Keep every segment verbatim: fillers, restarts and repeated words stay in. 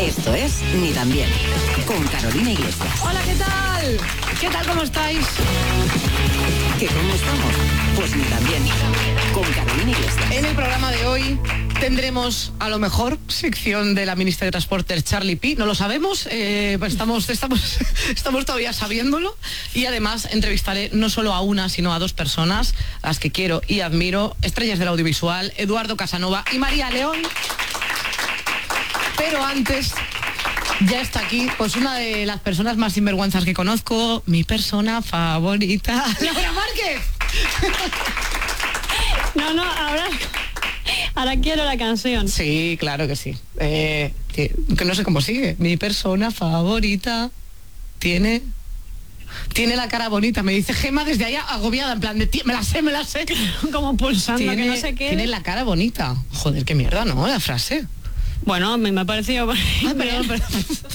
Esto es Ni Tan Bien, con Carolina Iglesias. Hola, ¿qué tal? ¿Qué tal, cómo estáis? ¿Qué cómo estamos? Pues Ni Tan Bien, con Carolina Iglesias. En el programa de hoy tendremos, a lo mejor, sección de la ministra de Transportes, Charlie Pi. No lo sabemos, eh, pues estamos, estamos, estamos todavía sabiéndolo. Y además entrevistaré no solo a una, sino a dos personas, a las que quiero y admiro, estrellas del audiovisual, Eduardo Casanova y María León. Pero antes, ya está aquí, pues una de las personas más sinvergüenzas que conozco, mi persona favorita, Laura Márquez. No, no, ahora, ahora quiero la canción. Sí, claro que sí. Eh, que, que no sé cómo sigue. Mi persona favorita tiene... Tiene la cara bonita, me dice Gema desde allá agobiada, en plan de me la sé, me la sé. Como pulsando, Tiene, que no sé qué. Tiene la cara bonita. Joder, qué mierda, ¿no? La frase. Bueno, a mí me ha parecido... Ay, perdón, perdón.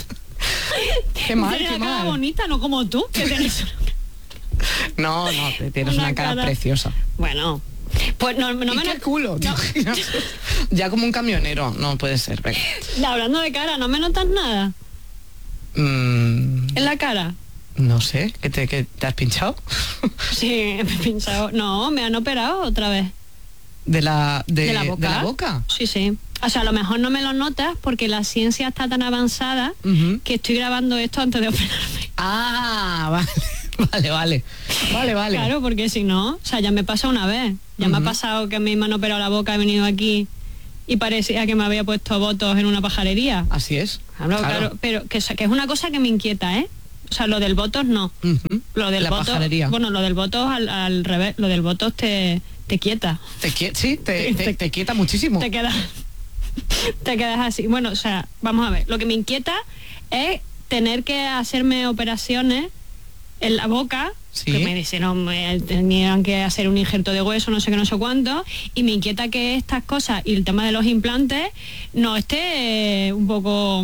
Qué mal, Tienes qué la cara mal. bonita, no como tú, que tienes... No, no, tienes una, Una cara, cara. preciosa. Bueno, pues no, no ¿Y me... qué no- culo? ¿Te no. imaginas? Ya como un camionero, no puede ser. Venga. Hablando de cara, ¿no me notas nada Mm, en la cara? no sé, ¿qué te, qué, ¿te has pinchado? Sí, me he pinchado. No, me han operado otra vez. ¿De la, de, ¿De la boca? ¿De la boca? Sí, sí. O sea, a lo mejor no me lo notas porque la ciencia está tan avanzada Ujú. que estoy grabando esto antes de operarme. Ah, vale, vale, vale. Vale, vale. Claro, porque si no, o sea, ya me pasa una vez. Ya me ha Ujú. pasado que a mí me han operado la boca, he venido aquí y parecía que me había puesto botos en una pajarería. Así es. Claro, claro, pero que, o sea, que es una cosa que me inquieta, ¿eh? O sea, lo del botos no. Ujú. Lo del La botos, pajarería. bueno, lo del botos al, al revés, lo del botos te, te quieta. Te quie- sí, te, Te- te, te quieta muchísimo. Te quedas te quedas así. Bueno, o sea, vamos a ver, lo que me inquieta es tener que hacerme operaciones en la boca, Sí. que me dicen, no, me tenían que hacer un injerto de hueso, no sé qué, no sé cuánto, y me inquieta que estas cosas y el tema de los implantes no esté eh, un poco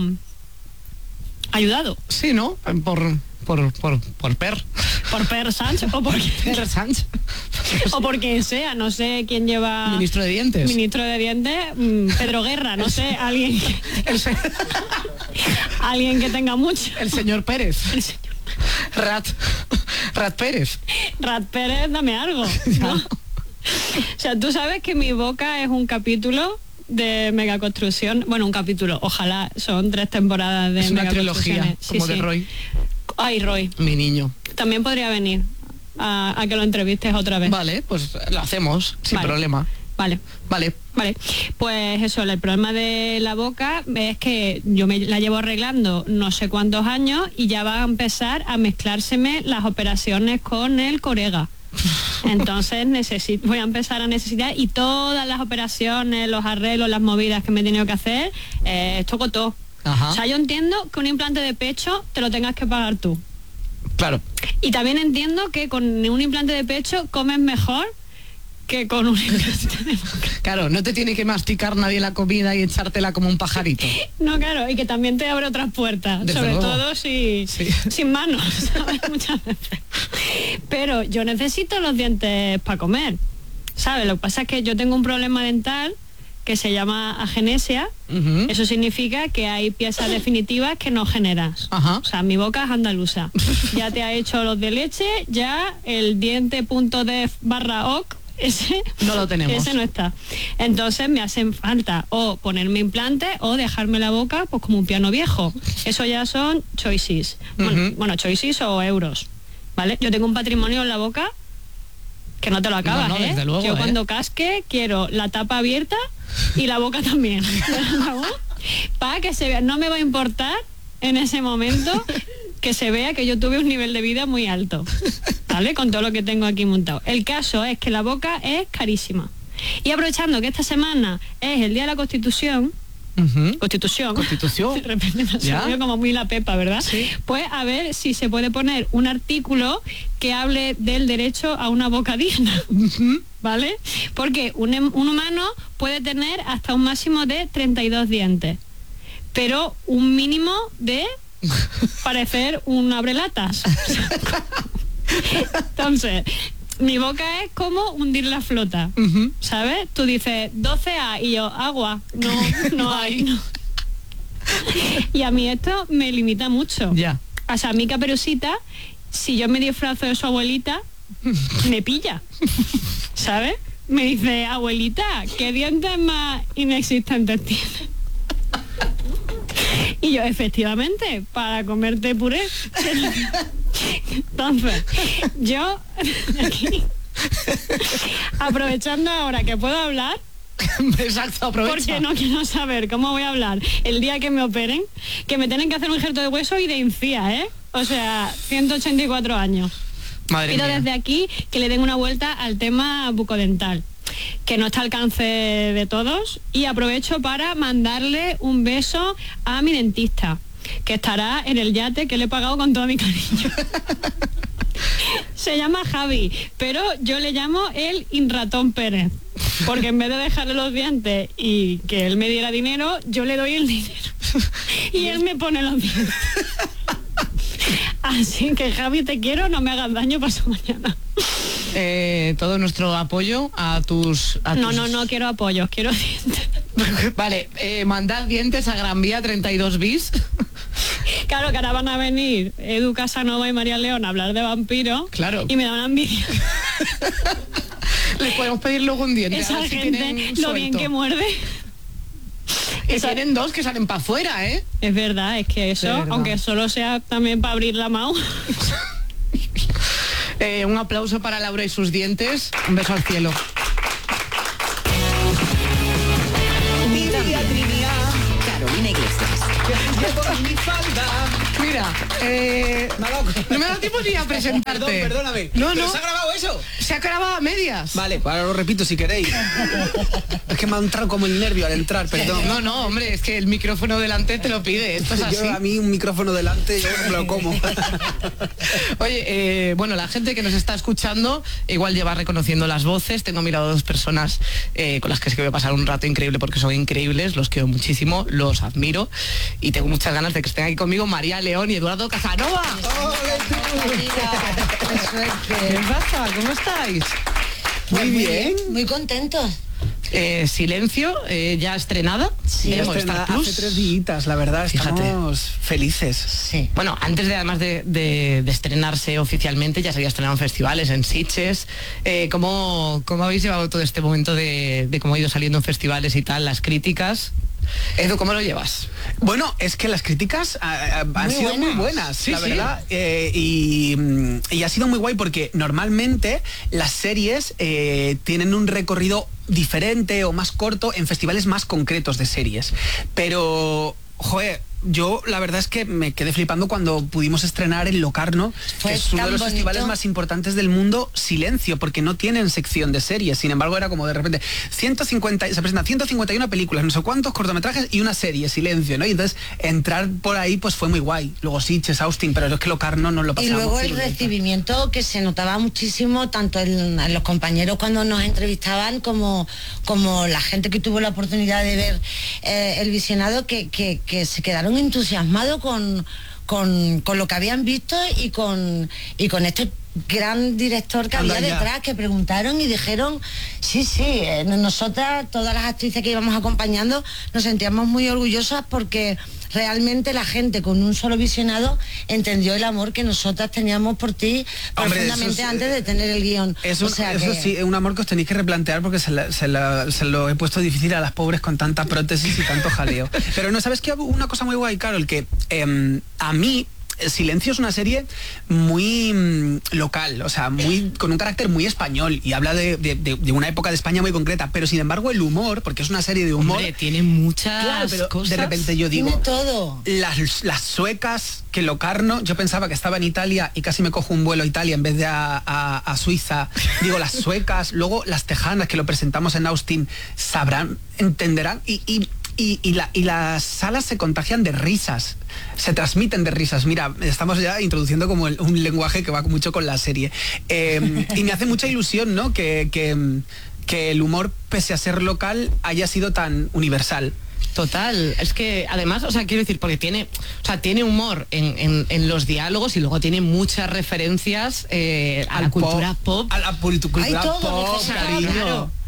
ayudado Sí, ¿no? Por, por, por, por Per. por Per Sánchez o por, Per Sánchez. o por quien sea, no sé quién lleva Ministro de Dientes. ministro de Dientes, mm, Pedro Guerra, no sé, alguien que, El, se- alguien que tenga mucho. el señor Pérez. El señor Rat. Rat Pérez. Rat Pérez, dame algo, ¿no? O sea, tú sabes que mi boca es un capítulo de megaconstrucción. Bueno, un capítulo, ojalá, son tres temporadas de Es una megaconstrucciones. trilogía, Sí, como de sí. Roy. Ay, Roy, Mi niño. también podría venir a, a que lo entrevistes otra vez. Vale, pues lo hacemos, sin Vale. problema. Vale. Vale. Vale, pues eso, el problema de la boca es que yo me la llevo arreglando no sé cuántos años y ya va a empezar a mezclárseme las operaciones con el corega. Entonces necesito, voy a empezar a necesitar y todas las operaciones, los arreglos, las movidas que me he tenido que hacer, eh, esto con todo. Ajá. O sea, yo entiendo que un implante de pecho te lo tengas que pagar tú. Claro. Y también entiendo que con un implante de pecho comes mejor que con un implante de boca. Claro, no te tiene que masticar nadie la comida y echártela como un pajarito. No, claro, y que también te abre otras puertas, Desde sobre luego. todo si Sí. sin manos, ¿sabes? Muchas veces. Pero yo necesito los dientes para comer, ¿sabes? Lo que pasa es que yo tengo un problema dental que se llama agenesia. Ujú. Eso significa que hay piezas definitivas que no generas. Ajá. O sea, mi boca es andaluza. Ya te ha hecho los de leche, ya el diente punto def barra oc, ese No lo tenemos. Ese no está. Entonces me hacen falta o ponerme implante o dejarme la boca pues como un piano viejo. Eso ya son choices. Bueno, Ujú. bueno, choices o euros. ¿Vale? Yo tengo un patrimonio en la boca que no te lo acabas, No, no, ¿eh? desde luego, Yo ¿eh? cuando casque quiero la tapa abierta y la boca también. Para que se vea, no me va a importar en ese momento que se vea que yo tuve un nivel de vida muy alto, ¿vale? Con todo lo que tengo aquí montado. El caso es que la boca es carísima. Y aprovechando que esta semana es el Día de la Constitución, Ujú. Constitución. Constitución. De repente me ¿Ya? salió como muy la pepa, ¿verdad? Sí. Pues a ver si se puede poner un artículo que hable del derecho a una boca digna. ¿Vale? Porque un, em- un humano puede tener hasta un máximo de treinta y dos dientes, pero un mínimo de parecer un abrelatas. Entonces, mi boca es como hundir la flota, Ujú. ¿sabes? Tú dices doce A y yo, agua, no, no hay. No. Y a mí esto me limita mucho. Ya. O sea, a mí Caperucita, si yo me disfrazo de su abuelita, me pilla, ¿sabes? Me dice, abuelita, ¿qué dientes más inexistentes tienes? Y yo, efectivamente, para comerte puré. Entonces, yo, aquí, aprovechando ahora que puedo hablar, exacto, aprovecha. porque no quiero saber cómo voy a hablar el día que me operen, que me tienen que hacer un injerto de hueso y de encía, ¿eh? O sea, ciento ochenta y cuatro años. Madre Pido mía. desde aquí que le den una vuelta al tema bucodental, que no está al alcance de todos, y aprovecho para mandarle un beso a mi dentista, que estará en el yate que le he pagado con todo mi cariño. Se llama Javi, pero yo le llamo el Inratón Pérez, porque en vez de dejarle los dientes y que él me diera dinero, yo le doy el dinero y él me pone los dientes. Así que, Javi, te quiero, no me hagas daño, paso mañana. Eh, todo nuestro apoyo a tus... A No, tus... no, no quiero apoyos, quiero dientes. Vale, eh, mandad dientes a Gran Vía treinta y dos bis. Claro, que ahora van a venir Edu Casanova y María León a hablar de vampiros. Claro. Y me da una envidia. Les podemos pedir luego un diente. Esa a ver si gente, tienen lo bien suelto. que muerde. Y Esa- tienen dos que salen para afuera, ¿eh? Es verdad, es que De eso, verdad. aunque solo sea también para abrir la mano. Eh, un aplauso para Laura y sus dientes. Un beso al cielo. Carolina Iglesias. Mira, eh, Me ha dado- no me da tiempo ni a presentarte. Perdón, perdóname. No, ¿Pero no. se ha grabado eso? Se ha grabado a medias. Vale, ahora lo repito si queréis. Es que me ha entrado como el nervio al entrar, perdón. No, no, hombre, es que el micrófono delante te lo pide. Esto es así. Yo a mí un micrófono delante, yo no me lo como. Oye, eh, bueno, la gente que nos está escuchando igual lleva reconociendo las voces. Tengo a mi lado dos personas eh, con las que sí que voy a pasar un rato increíble porque son increíbles, los quiero muchísimo, los admiro y tengo muchas ganas de que estén aquí conmigo María León y Eduardo Casanova. ¿Qué pasa? ¿Cómo estáis? Muy bien. Muy contentos. Eh, Silencio, eh, ya estrenada. Sí. en Ya Movistar estrenada Plus. hace tres días, la verdad, Fíjate. estamos felices. Sí. Bueno, antes de además de, de- de estrenarse oficialmente, ya se había estrenado en festivales, en Sitges. Eh, ¿cómo, ¿Cómo habéis llevado todo este momento de, de cómo ha ido saliendo en festivales y tal, las críticas? Edu, ¿cómo lo llevas? Bueno, es que las críticas ah, ah, han Muy sido muy buenas. buenas, Sí, la sí. verdad. Eh, y, mm, y ha sido muy guay porque normalmente las series eh, tienen un recorrido diferente o más corto en festivales más concretos de series. Pero, joder, yo la verdad es que me quedé flipando cuando pudimos estrenar en Locarno, Fue que es uno tan de los bonito. festivales más importantes del mundo, Silencio, porque no tienen sección de series. Sin embargo, era como de repente ciento cincuenta, se presentan ciento cincuenta y una películas, no sé cuántos cortometrajes y una serie, Silencio, ¿no? Y entonces entrar por ahí pues fue muy guay. Luego Sitges, Austin, pero es que Locarno nos lo Y pasamos. luego el fenomenal. recibimiento que se notaba muchísimo, tanto en, en los compañeros cuando nos entrevistaban como, como la gente que tuvo la oportunidad de ver eh, el visionado, que, que, que se quedaron entusiasmados con, con, con lo que habían visto y con, y con este gran director que Anda había ya. detrás, que preguntaron y dijeron, sí, sí, eh, nosotras, todas las actrices que íbamos acompañando, nos sentíamos muy orgullosas porque realmente la gente con un solo visionado entendió el amor que nosotras teníamos por ti Hombre, profundamente eso es, antes de tener el guión. Es O un, sea eso que- sí, es un amor que os tenéis que replantear porque se, la- se la- se lo he puesto difícil a las pobres con tanta prótesis y tanto jaleo. Pero no, ¿sabes qué? Una cosa muy guay, Carol, que em, a mí Silencio es una serie muy mm, local, o sea, muy con un carácter muy español y habla de, de- de- de una época de España muy concreta, pero sin embargo el humor, porque es una serie de humor, Hombre, tiene muchas claro, pero cosas. de repente yo digo, Tiene todo. las, las suecas que Locarno, yo pensaba que estaba en Italia y casi me cojo un vuelo a Italia en vez de a, a- a Suiza. Digo, las suecas, luego las tejanas que lo presentamos en Austin, sabrán, entenderán y... y y, y la- y las salas se contagian de risas, se transmiten de risas. Mira, estamos ya introduciendo como el- un lenguaje que va mucho con la serie. Eh, y me hace mucha ilusión, ¿no? Que, que, que el humor, pese a ser local, haya sido tan universal. Total, es que además, o sea, quiero decir, porque tiene, o sea, tiene humor en, en- en los diálogos y luego tiene muchas referencias eh, a la cultura pop. A la pul- cultura Hay todo pop, referenciado, cariño. claro. O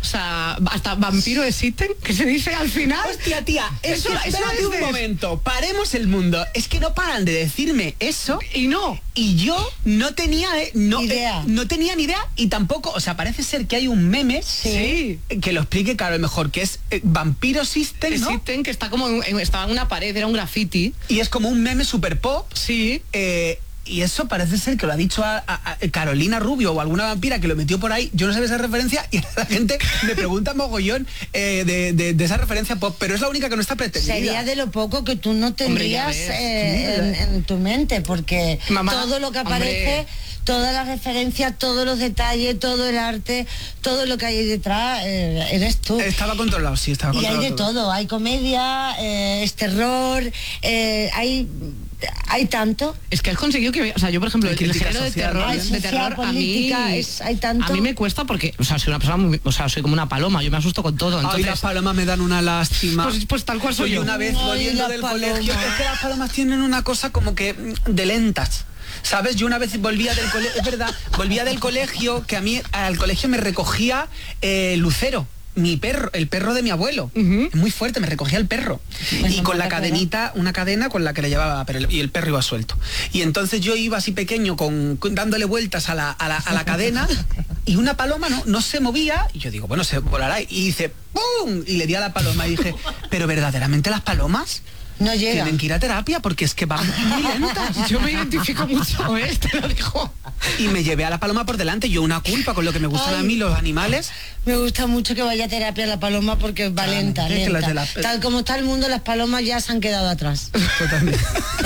sea, hasta vampiro existen, que se dice al final. Hostia, tía, Eso- eso, eso espérate es un de- momento, paremos el mundo. Es que no paran de decirme eso Y no. y yo no tenía eh, no, Idea. eh, no tenía ni idea y tampoco, o sea, parece ser que hay un meme Sí. que lo explique claro mejor, que es eh, Vampiro System, ¿no? Existen, que está como en, en- estaba en una pared, era un graffiti. Y es como un meme super pop. Sí. eh, y eso parece ser que lo ha dicho a, a- a Carolina Rubio o alguna vampira que lo metió por ahí. Yo no sabía esa referencia y la gente me pregunta mogollón eh, de, de- de esa referencia pop, pero es la única que no está pretendida. Sería de lo poco que tú no Hombre, ya tendrías ves. eh, en, en tu mente, porque Mamá, todo lo que hombre. aparece, todas las referencias, todos los detalles, todo el arte, todo lo que hay detrás, eh, eres tú. Estaba controlado, sí, estaba Y controlado. hay de todo, hay comedia, eh, es terror, eh, hay, hay tanto. Es que has conseguido que, o sea, yo por ejemplo, Hay el crítica género de social, terror, hay de social, terror a mí, política, es- hay tanto. a mí me cuesta porque, o sea, soy una persona muy, o sea, soy como una paloma, yo me asusto con todo, Ay, entonces, las palomas me dan una lástima. pues, pues tal cual soy Yo yo. una vez Ay, volviendo las del palomas. colegio, es que las palomas tienen una cosa como que mm, de lentas. ¿Sabes? Yo una vez volvía del colegio, es verdad, volvía del colegio, que a mí al colegio me recogía eh, Lucero, mi perro, el perro de mi abuelo. Ujú. Es muy fuerte, me recogía el perro. Pues y no con me la acuerdo. cadenita, una cadena con la que le llevaba, pero el- y el perro iba suelto. Y entonces yo iba así pequeño, con, con- dándole vueltas a la, a la, a la cadena, y una paloma no, no se movía, y yo digo, bueno, se volará. Y dice, ¡pum! Y le di a la paloma y dije, pero verdaderamente las palomas No llega. tienen que ir a terapia porque es que van muy lentas. Yo me identifico mucho, ¿eh? Te lo digo. Y me llevé a la paloma por delante, yo una culpa con lo que me gustan Ay. a mí los animales. Me gusta mucho que vaya a terapia la paloma porque va lenta, es que lenta. las de la- Tal como está el mundo, las palomas ya se han quedado atrás. Totalmente.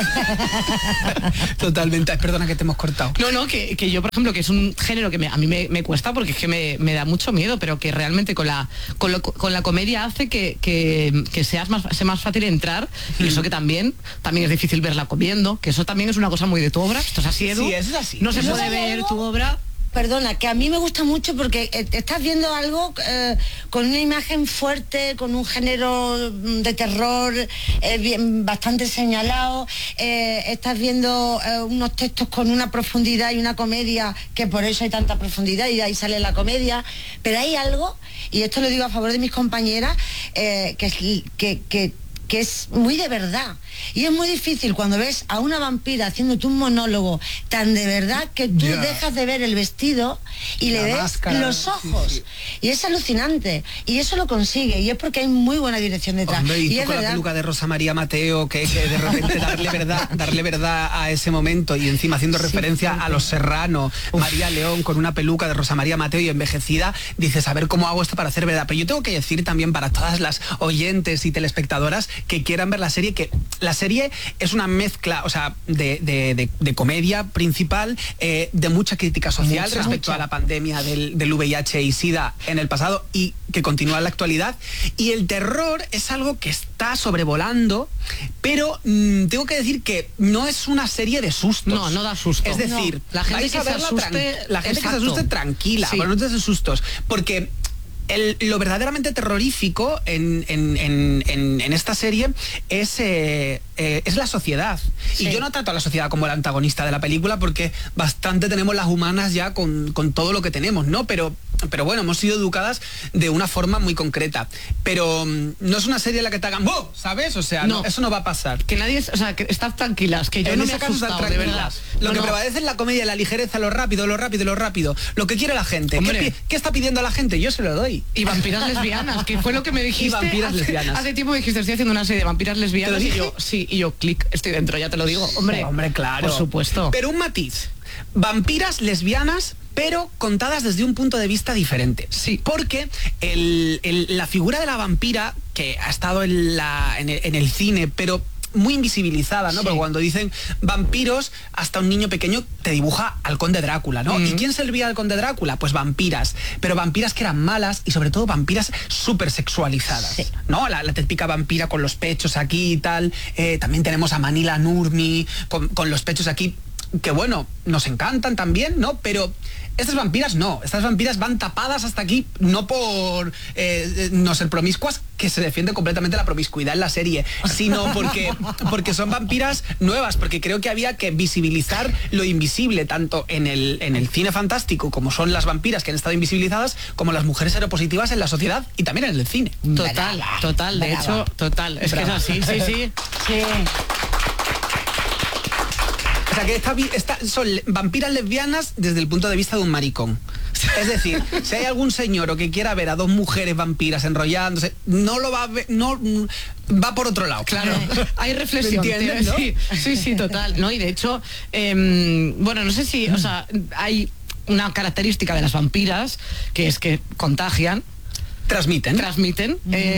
Totalmente. Ay, perdona que te hemos cortado. No, no, que, que yo, por ejemplo, que es un género que me- a mí me, me cuesta porque es que me, me da mucho miedo, pero que realmente con la, con lo- con la comedia hace que, que, que seas más, sea más fácil entrar, y eso que también, también es difícil verla comiendo, que eso también es una cosa muy de tu obra. Esto es así, Edu. Sí, eso es así. No se Yo puede hay ver algo- tu obra. Perdona, que a mí me gusta mucho porque eh, estás viendo algo eh, con una imagen fuerte, con un género mm, de terror eh, bien, bastante señalado, eh, estás viendo eh, unos textos con una profundidad y una comedia, que por eso hay tanta profundidad y de ahí sale la comedia, pero hay algo, y esto lo digo a favor de mis compañeras, eh, que, es, que, que que es muy de verdad. Y es muy difícil cuando ves a una vampira haciéndote un monólogo tan de verdad que tú Ya. dejas de ver el vestido y La le ves máscara, los sí, ojos. sí. Y es alucinante. Y eso lo consigue. Y es porque hay muy buena dirección detrás. Hombre, y, y tú es con la verdad. peluca de Rosa María Mateo, que, que de repente darle verdad, darle verdad a ese momento y encima haciendo referencia a Los Serrano, María León con una peluca de Rosa María Mateo y envejecida, dices, a ver cómo hago esto para hacer verdad. Pero yo tengo que decir también para todas las oyentes y telespectadoras que quieran ver la serie, que la serie es una mezcla, o sea, de, de- de- de comedia principal, eh, de mucha crítica social Mucha, respecto mucha. a la pandemia del, del V I H y SIDA en el pasado y que continúa en la actualidad. Y el terror es algo que está sobrevolando, pero mm, tengo que decir que no es una serie de sustos. No, no da susto. Es decir, No. La gente vais que a se verla asuste, tran- la gente que se exacto. asuste tranquila, Sí. pero no te des sustos, porque el- lo verdaderamente terrorífico en, en- en- en- en esta serie es, eh, eh, es la sociedad. Sí. Y yo no trato a la sociedad como el antagonista de la película porque bastante tenemos las humanas ya con, con todo lo que tenemos, ¿no? Pero, pero bueno, hemos sido educadas de una forma muy concreta. Pero mm, no es una serie en la que te hagan ¡boh! ¿Sabes? O sea, no, No. eso no va a pasar. Que nadie, es- o sea, que estad tranquilas, que yo En no me he ese caso están asustado, de verdad. tranquilas. Lo No, que no. prevalece es la comedia, la ligereza, lo rápido, lo rápido, lo rápido. Lo que quiere la gente. ¿Qué, Hombre. pi- qué está pidiendo la gente? Yo se lo doy. Y vampiras lesbianas, que fue lo que me dijiste. Y vampiras hace, lesbianas. Hace tiempo me dijiste, estoy haciendo una serie de vampiras lesbianas. ¿Te lo Y dije? yo, sí, y yo, clic, estoy dentro, ya te lo digo. Hombre, Hombre, claro. Por supuesto. Pero un matiz. Vampiras lesbianas, pero contadas desde un punto de vista diferente. Sí. Porque el- el- la figura de la vampira, que ha estado en, la, en, el, en el cine, pero muy invisibilizada, ¿no? Sí. Porque cuando dicen vampiros, hasta un niño pequeño te dibuja al conde Drácula, ¿no? Mm. ¿Y quién servía al conde Drácula? Pues vampiras. Pero vampiras que eran malas y sobre todo vampiras súper sexualizadas, Sí. ¿no? La, la típica vampira con los pechos aquí y tal. Eh, también tenemos a Manila Nurmi con, con los pechos aquí. que bueno, nos encantan también, ¿no? Pero estas vampiras no, estas vampiras van tapadas hasta aquí, no por eh, no ser promiscuas, que se defiende completamente la promiscuidad en la serie, sino porque, porque son vampiras nuevas, porque creo que había que visibilizar lo invisible, tanto en el, en el cine fantástico, como son las vampiras que han estado invisibilizadas, como las mujeres seropositivas en la sociedad y también en el cine. Total, Brava, total, de brava. hecho, total. Es Brava. que es así, sí, sí. Sí. O sea que esta, vi- esta- son le- vampiras lesbianas desde el punto de vista de un maricón. Es decir, si hay algún señor o que quiera ver a dos mujeres vampiras enrollándose, no lo va a ver, no mm, va por otro lado. Claro, hay reflexión. ¿Me entiendes, tío, no? sí, sí, sí, total. ¿No? Y de hecho, em, bueno, no sé si, o sea, hay una característica de las vampiras que es que contagian, Transmiten. transmiten,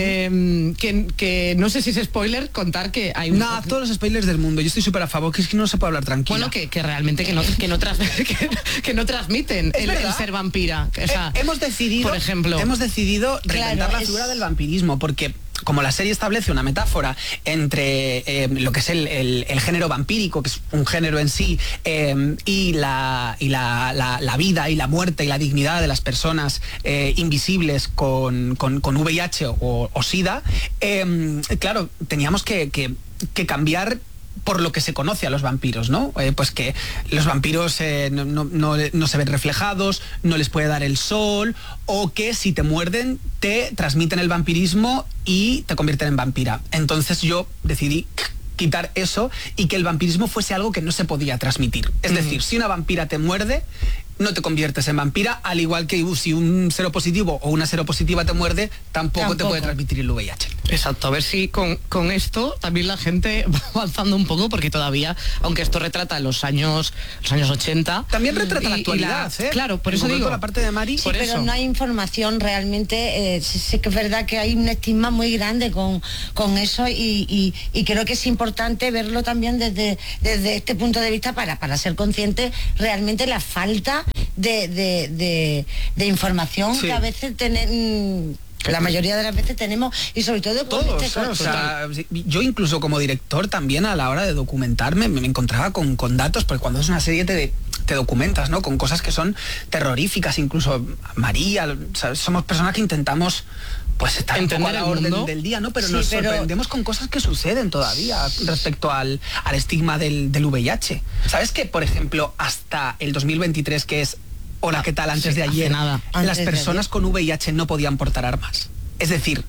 em, que, que no sé si es spoiler contar que hay un... Nada, todos los spoilers del mundo. Yo estoy súper a favor, que es que no se puede hablar tranquilo. Bueno, que, que realmente que no, que no, tras- que, que no transmiten Es el, el verdad. ser vampira. O sea, Eh, hemos decidido, por ejemplo, hemos decidido reinventar Claro, la es- figura del vampirismo, porque como la serie establece una metáfora entre eh, lo que es el, el- el género vampírico, que es un género en sí, eh, y, la, y la, la- la vida y la muerte y la dignidad de las personas eh, invisibles con, con, con V I H o, o SIDA, eh, claro, teníamos que, que- que cambiar por lo que se conoce a los vampiros, ¿no? Eh, pues que los vampiros eh, no, no- no- no se ven reflejados, no les puede dar el sol, o que si te muerden te transmiten el vampirismo y te convierten en vampira. Entonces yo decidí quitar eso y que el vampirismo fuese algo que no se podía transmitir. Es decir, si una vampira te muerde, no te conviertes en vampira, al igual que uh, si un seropositivo o una seropositiva te muerde, tampoco, te Tampoco. puede transmitir el V I H. exacto, a ver si con, con esto también la gente va avanzando un poco, porque todavía, aunque esto retrata los años los años ochenta... También retrata y- la y actualidad, ¿eh? Claro, por En eso concreto digo... la parte de Mari. Sí, Por pero eso. no hay información realmente. Eh, sí, sí que es verdad que hay un estigma muy grande con, con eso y, y- y creo que es importante verlo también desde, desde este punto de vista para, para ser consciente realmente la falta de, de, de- de información Sí. que a veces tienen. La mayoría de las veces tenemos, y sobre todo con Todos, este ¿eh? O sea, sí, yo incluso como director también a la hora de documentarme me, me encontraba con, con datos, porque cuando es una serie te, te documentas, ¿no? Con cosas que son terroríficas, incluso María, o sea, somos personas que intentamos pues estar un poco Entender a la el orden mundo. del día, ¿no? Pero Sí, nos pero- sorprendemos con cosas que suceden todavía respecto al, al estigma del, del V I H. ¿Sabes que, por ejemplo, hasta el dos mil veintitrés, que es hola, ¿qué tal? Antes Sí, de hace ayer, nada. las Antes de personas ayer. con V I H no podían portar armas. Es decir,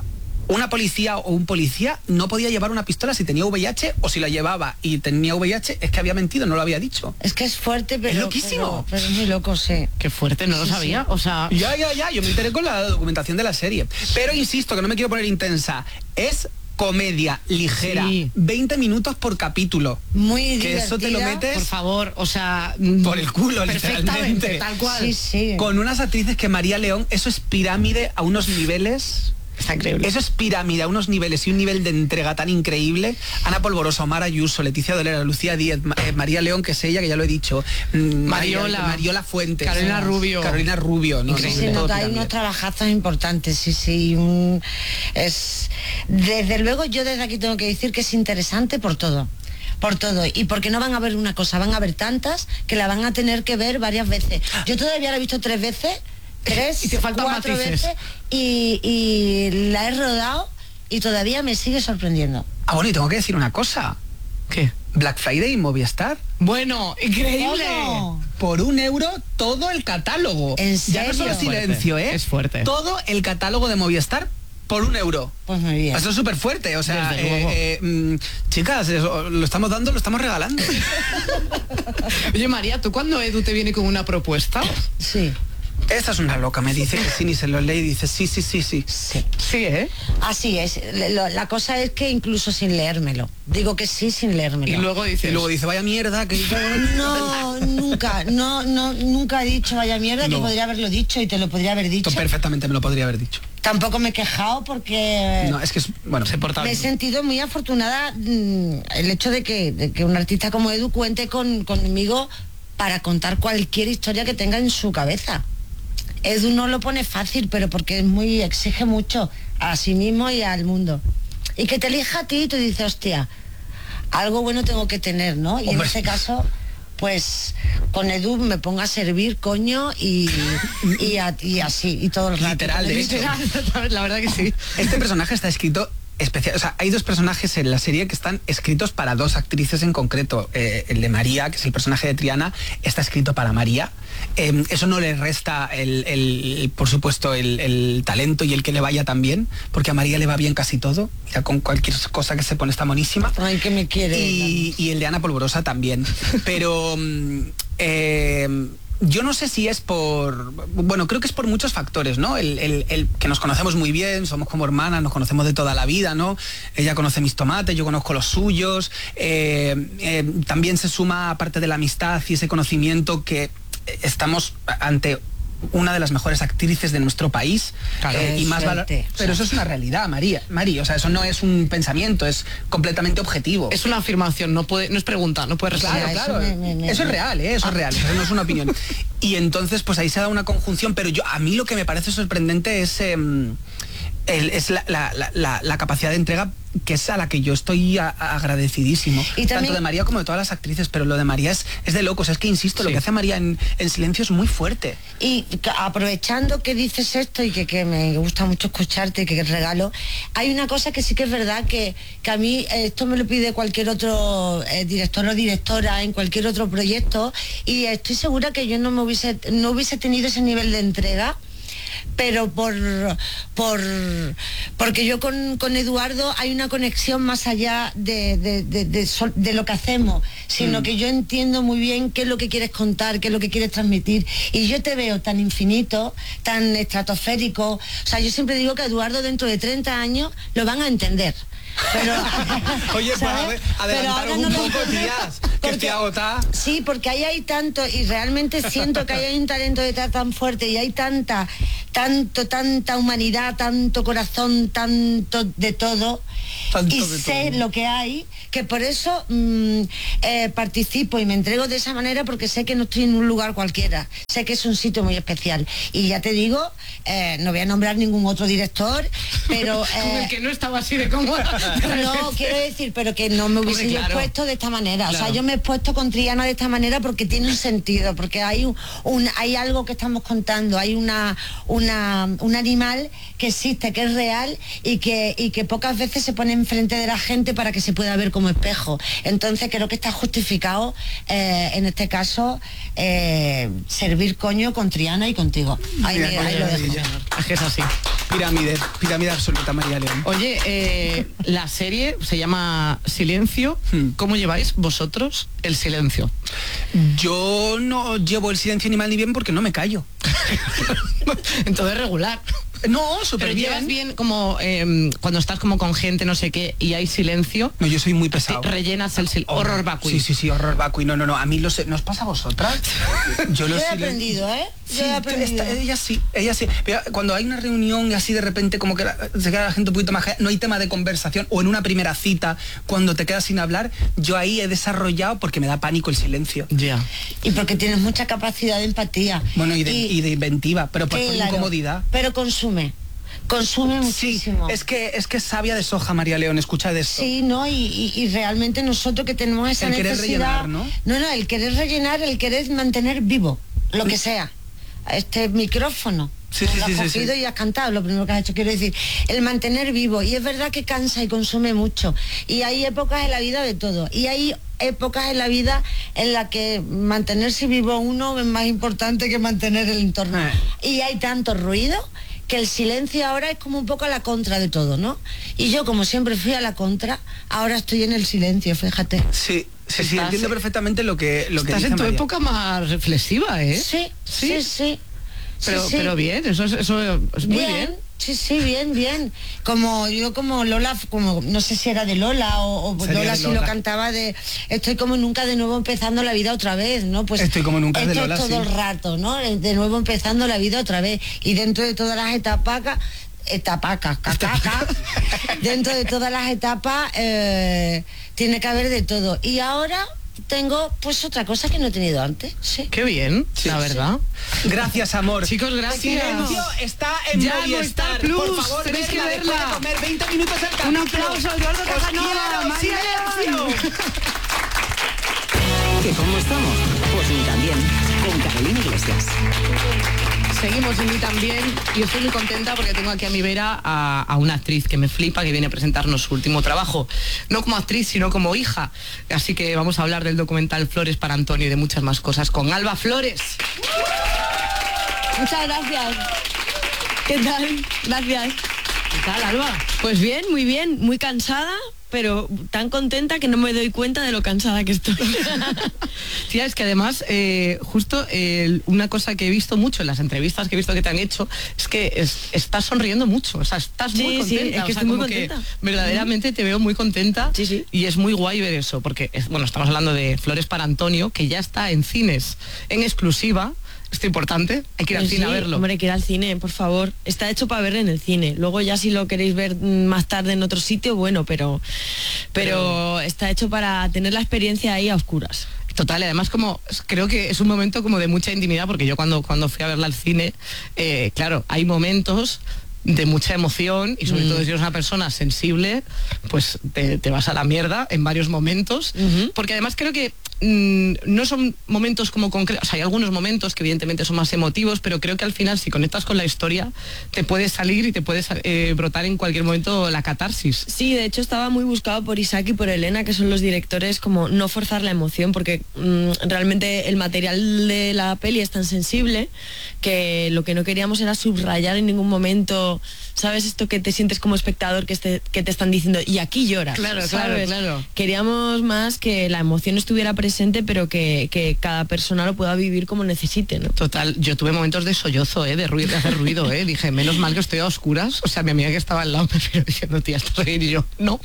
una policía o un policía no podía llevar una pistola si tenía V I H, o si la llevaba y tenía V I H es que había mentido, no lo había dicho. Es que es fuerte, pero. loquísimo. Pero, pero es muy loco, sí. Qué fuerte, no lo Sí, sabía. sí. O sea, Ya, ya, ya, yo me enteré con la documentación de la serie. Pero insisto, que no me quiero poner intensa, es comedia ligera, Sí. veinte minutos por capítulo. Muy Que eso te lo divertida. metes por favor, o sea... por el culo, perfectamente, literalmente. tal cual. Sí, sí. Con unas actrices que María León, eso es pirámide a unos niveles... Está increíble. Eso es pirámide a unos niveles y un nivel de entrega tan increíble. Ana Polvorosa, Omar Ayuso, Leticia Dolera, Lucía Díez, Ma- eh, María León, que es ella, que ya lo he dicho, mm, María- Mariola. Mariola Fuentes, Carolina Rubio. Carolina Rubio, ¿no? Increíble. Sí, se Todo nota, hay pirámide. unos trabajazos importantes, sí, sí. un- es, desde luego, yo desde aquí tengo que decir que es interesante por todo. Por todo. Y porque no van a ver una cosa, van a ver tantas que la van a tener que ver varias veces. Yo todavía la he visto tres veces, tres, Y te faltan cuatro matices. veces, y, y la he rodado y todavía me sigue sorprendiendo. Ah, bueno, y tengo que decir una cosa. ¿Qué? Black Friday y Movistar. Bueno, increíble. ¿Cómo? Por un euro todo el catálogo. ¿En Ya no solo serio? silencio, ¿eh? Es fuerte. Todo el catálogo de Movistar por un euro. Pues muy bien. Eso es súper fuerte, o sea, Desde luego. eh, eh, mm, chicas, eso, lo estamos dando, lo estamos regalando. Oye, María, ¿tú cuando Edu te viene con una propuesta? Sí. Esta es una loca, me dice que sí, ni se lo lee y dice sí, sí, sí, sí. Sí. Sí, ¿eh? Así es. Le- lo- La cosa es que incluso sin leérmelo. Digo que sí sin leérmelo. Y luego dices... Y luego dice, vaya mierda, que... No, nunca, no, no, nunca he dicho vaya mierda, No. que podría haberlo dicho y te lo podría haber dicho. Esto perfectamente me lo podría haber dicho. Tampoco me he quejado porque No, es que es, bueno, Se porta me he bien. sentido muy afortunada mm, el hecho de que, de que un artista como Edu cuente con, conmigo para contar cualquier historia que tenga en su cabeza. Edu no lo pone fácil, pero porque es muy, exige mucho a sí mismo y al mundo. Y que te elija a ti y tú dices, hostia, algo bueno tengo que tener, ¿no? Y Hombre. en este caso, pues con Edu me pongo a servir, coño, y, y, a- y así, y todo el rato. Literal, de hecho. La verdad que sí. Este personaje está escrito especial, o sea, hay dos personajes en la serie que están escritos para dos actrices en concreto. Eh, el de María, que es el personaje de Triana, está escrito para María. Eh, eso no le resta, el, el- por supuesto, el, el talento y el que le vaya tan bien, porque a María le va bien casi todo. Ya con cualquier cosa que se pone está monísima. Ay, que me quiere. Y, y el de Ana Polvorosa también. Pero mm, eh, yo no sé si es por... Bueno, creo que es por muchos factores, ¿no? El, el- el que nos conocemos muy bien, somos como hermanas, nos conocemos de toda la vida, ¿no? Ella conoce mis tomates, yo conozco los suyos. Eh, eh, también se suma, aparte de la amistad y ese conocimiento, que estamos ante una de las mejores actrices de nuestro país. Claro, eh, y es más valor. suerte, Pero eso es una realidad, María. María, o sea, eso no es un pensamiento, es completamente objetivo. Es una afirmación, no puede, no es pregunta, no puede responder. Claro, eso claro. me- me- me- Eso es real, ¿eh? Eso es real, eso no es una opinión. Y entonces, pues ahí se da una conjunción, pero yo a mí lo que me parece sorprendente es, em, el- es la, la- la- la- la capacidad de entrega, que es a la que yo estoy a- a- agradecidísimo. Y también- Tanto de María como de todas las actrices, pero lo de María es, es de locos. Es que, insisto, lo Sí. que hace María en, en Silencio es muy fuerte. Y ca- aprovechando que dices esto y que, que me gusta mucho escucharte y que regalo, hay una cosa que sí que es verdad que, que a mí eh, esto me lo pide cualquier otro eh, director o directora en cualquier otro proyecto, y estoy segura que yo no me hubiese, no hubiese tenido ese nivel de entrega, pero por, por porque yo con, con Eduardo hay una conexión más allá de, de, de- de sol- de lo que hacemos, sino Mm. que yo entiendo muy bien qué es lo que quieres contar, qué es lo que quieres transmitir, y yo te veo tan infinito, tan estratosférico. O sea, yo siempre digo que Eduardo dentro de treinta años lo van a entender. Pero, Oye, pues ¿sabes? a ver, Pero adelantaros ahora no un lo poco, entiendo, tías, que porque- estoy agotada. Sí, porque ahí hay tanto, y realmente siento que ahí hay un talento detrás tan fuerte, y hay tanta, tanto, tanta humanidad, tanto corazón, tanto de todo, Tanto y de sé todo. lo que hay, que por eso mm, eh, participo y me entrego de esa manera, porque sé que no estoy en un lugar cualquiera, sé que es un sitio muy especial. Y ya te digo, eh, no voy a nombrar ningún otro director, pero... Con eh, el que no estaba así de cómoda. no, quiero decir, pero que no me hubiese Hombre, yo claro. expuesto de esta manera. O Claro. sea, yo me he expuesto con Triana de esta manera porque tiene un sentido, porque hay un, un- hay algo que estamos contando, hay una, una un animal que existe, que es real y que, y que pocas veces se pone enfrente de la gente para que se pueda ver como espejo. Entonces creo que está justificado, eh, en este caso, eh, servir coño con Triana y contigo. Ahí, Mira, me- qué ahí lo dejo. maravilla. Es que es así. Pirámide, pirámide absoluta, María León. Oye, eh, la serie se llama Silencio. Hmm. ¿Cómo lleváis vosotros el silencio? Yo no llevo el silencio ni mal ni bien porque no me callo. Entonces regular. No, súper Pero bien. llevas bien como eh, cuando estás como con gente, no sé qué, y hay silencio. No, yo soy muy pesado. te rellenas el silencio. Horror vacui. Sí, sí, sí, horror vacui. No, no, no. A mí lo sé. ¿Nos pasa a vosotras? Yo, Yo lo he silen- aprendido, ¿eh? Yo Sí, he aprendido. esta- ella sí, ella sí. Pero cuando hay una reunión y así de repente como que la- se queda la gente un poquito más... No hay tema de conversación, o en una primera cita, cuando te quedas sin hablar, yo ahí he desarrollado, porque me da pánico el silencio. Ya. Y porque tienes mucha capacidad de empatía. Bueno, y de, y de inventiva, pero por, por Claro, incomodidad. Pero consume. Consume Sí, muchísimo. es que, es que es sabia de soja, María León, escucha de esto. Sí, ¿no? Y, y- y realmente nosotros que tenemos esa El querer necesidad... rellenar, ¿no? No, no, el querer rellenar, el querer mantener vivo, lo que sea. Este micrófono. Sí, sí, lo has sí, sí, cogido sí. y has cantado, lo primero que has hecho, quiero decir, el mantener vivo. Y es verdad que cansa y consume mucho. Y hay épocas en la vida de todo. Y hay épocas en la vida en las que mantenerse vivo uno es más importante que mantener el entorno. Eh. Y hay tanto ruido que el silencio ahora es como un poco a la contra de todo, ¿no? Y yo, como siempre fui a la contra, ahora estoy en el silencio, fíjate. Sí, sí, sí, Estás- entiendo perfectamente lo que, lo que Estás dice en tu María. época más reflexiva, ¿eh? Sí, sí, sí. Pero, Sí, sí. pero bien, eso es, eso es muy bien. Sí, sí, bien, bien. Como yo como Lola, como no sé si era de Lola o, o Sería Lola de si Lola. lo cantaba de estoy como nunca de nuevo empezando la vida otra vez, ¿no? Pues Estoy como nunca de esto Lola, es todo sí. el rato, ¿no? De nuevo empezando la vida otra vez. Y dentro de todas las etapas, etapacas, cacaca, dentro de todas las etapas eh, tiene que haber de todo. Y ahora tengo pues otra cosa que no he tenido antes, sí. Qué bien, Sí, la sí. verdad. Gracias, amor. Chicos, gracias. Silencio está en Ya, Movistar. Movistar Plus, Por favor, tenéis que verla después verla. de comer veinte minutos el capítulo. Un aplauso a Eduardo Os Casanova, quiero, María silencio. León. ¿Que cómo estamos? Pues ni tan bien. Con Carolina Iglesias. Seguimos en mí también y estoy muy contenta porque tengo aquí a mi vera a, a una actriz que me flipa, que viene a presentarnos su último trabajo, no como actriz sino como hija, así que vamos a hablar del documental Flores para Antonio y de muchas más cosas con Alba Flores. Muchas gracias. ¿Qué tal? Gracias. ¿Qué tal, Alba? Pues bien, muy bien, muy cansada, pero tan contenta que no me doy cuenta de lo cansada que estoy. Tía, es que además, eh, justo eh, una cosa que he visto mucho en las entrevistas que he visto que te han hecho, es que es, estás sonriendo mucho, o sea, estás Sí, muy sí, contenta. es que o sea, estoy muy como que contenta. verdaderamente te veo muy contenta. Sí, sí. Y es muy guay ver eso, porque, es, bueno, estamos hablando de Flores para Antonio, que ya está en cines, en exclusiva. Esto es importante, hay que ir al Pues cine sí, a verlo. Hombre, que ir al cine, por favor. Está hecho para ver en el cine. Luego ya si lo queréis ver más tarde en otro sitio, bueno, pero, pero, pero está hecho para tener la experiencia ahí a oscuras. Total, y además como creo que es un momento como de mucha intimidad, porque yo cuando, cuando fui a verla al cine, eh, claro, hay momentos de mucha emoción y sobre Mm. todo si eres una persona sensible, pues te, te vas a la mierda en varios momentos, Ujú. porque además creo que mm, no son momentos como concretos, o sea, hay algunos momentos que evidentemente son más emotivos, pero creo que al final si conectas con la historia te puede salir y te puedes eh, brotar en cualquier momento la catarsis. Sí, de hecho estaba muy buscado por Isaac y por Elena, que son los directores, como no forzar la emoción, porque mmm, realmente el material de la peli es tan sensible que lo que no queríamos era subrayar en ningún momento, ¿sabes? Esto que te sientes como espectador, que, este, que te están diciendo, y aquí lloras. Claro, claro, ¿sabes? claro. Queríamos más que la emoción estuviera presente, pero que, que cada persona lo pueda vivir como necesite, ¿no? Total, yo tuve momentos de sollozo, ¿eh? de ruido, de hacer ruido, ¿eh? Dije, menos mal que estoy a oscuras. O sea, mi amiga que estaba al lado me vio diciendo, tía, ¿estás bien? Y yo, no.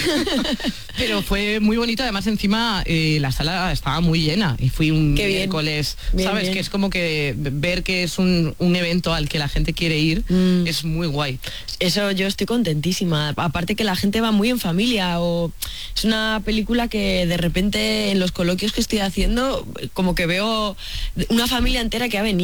Pero fue muy bonito, además encima eh, la sala estaba muy llena y fui un Qué bien. miércoles, Bien, ¿sabes? bien. Que es como que ver que es un, un evento al que la gente quiere ir, Mm. es muy guay. Eso yo estoy contentísima. Aparte que la gente va muy en familia, o es una película que de repente en los coloquios que estoy haciendo como que veo una familia entera que ha venido.